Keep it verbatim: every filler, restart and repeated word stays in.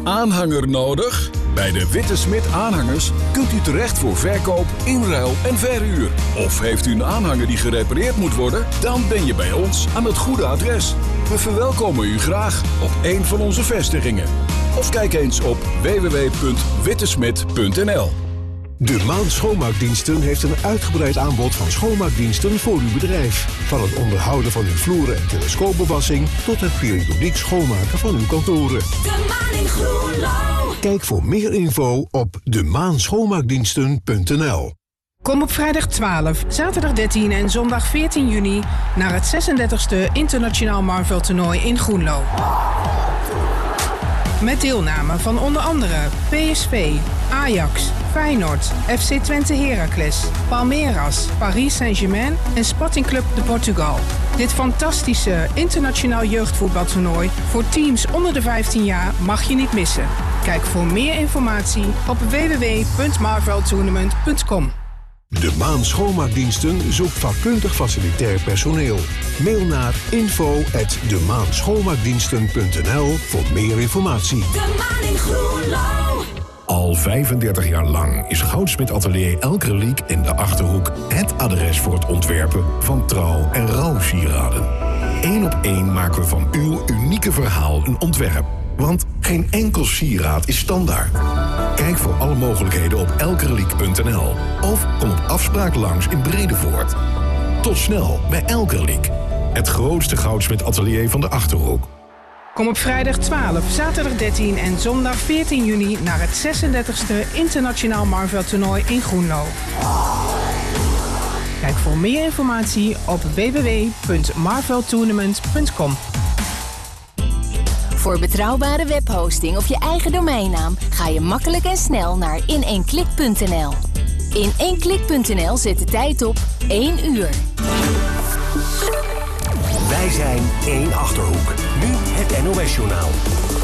Aanhanger nodig? Bij de Witte Smit Aanhangers kunt u terecht voor verkoop, inruil en verhuur. Of heeft u een aanhanger die gerepareerd moet worden? Dan ben je bij ons aan het goede adres. We verwelkomen u graag op een van onze vestigingen. Of kijk eens op w w w punt wittesmit punt n l. De Maan Schoonmaakdiensten heeft een uitgebreid aanbod van schoonmaakdiensten voor uw bedrijf. Van het onderhouden van uw vloeren en telescoopbewassing tot het periodiek schoonmaken van uw kantoren. De Maan in Groenlo. Kijk voor meer info op de maan schoonmaakdiensten punt n l. Kom op vrijdag twaalf, zaterdag dertien en zondag veertien juni naar het zesendertigste Internationaal Marvel Toernooi in Groenlo. Met deelname van onder andere P S V, Ajax, Feyenoord, F C Twente Heracles, Palmeiras, Paris Saint-Germain en Sporting Club de Portugal. Dit fantastische internationaal jeugdvoetbaltoernooi voor teams onder de vijftien jaar mag je niet missen. Kijk voor meer informatie op w w w punt marvel tournament punt com. De Maan Schoonmaakdiensten zoekt vakkundig facilitair personeel. Mail naar info at de maan schoonmaakdiensten punt n l voor meer informatie. De Maan in Groenlo. Al vijfendertig jaar lang is Goudsmit Atelier Elkreliek in de Achterhoek het adres voor het ontwerpen van trouw- en rouwsieraden. Eén op één maken we van uw unieke verhaal een ontwerp. Want geen enkel sieraad is standaard. Kijk voor alle mogelijkheden op elkreliek punt n l of kom op afspraak langs in Bredevoort. Tot snel bij Elkreliek, het grootste Goudsmit Atelier van de Achterhoek. Kom op vrijdag twaalf, zaterdag dertien en zondag veertien juni naar het zesendertigste Internationaal Marvel Toernooi in Groenlo. Kijk voor meer informatie op w w w punt marvel tournament punt com. Voor betrouwbare webhosting of je eigen domeinnaam ga je makkelijk en snel naar in één klik punt n l. in één klik punt n l zet de tijd op één uur. Wij zijn één Achterhoek. Nu het N O S-journaal.